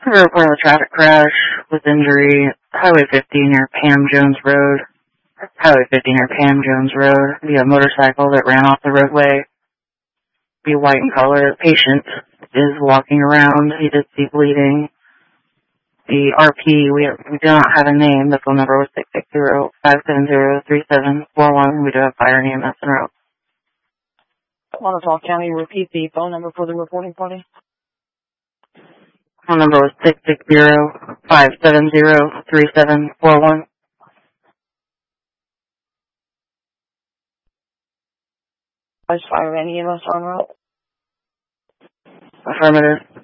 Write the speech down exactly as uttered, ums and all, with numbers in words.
We reported a traffic crash with injury, Highway fifty near Pam Jones Road. Highway fifty near Pam Jones Road. We have a motorcycle that ran off the roadway. Be white in color. The patient is walking around. He did see bleeding. The R P, we, we do not have a name. The phone number was six six zero, five seven zero, three seven four one. We do have fire and E M S en route. Montauk County, repeat the phone number for the reporting party. Phone number was six six zero, five seven zero, three seven four one. Fire and E M S en route. Affirmative.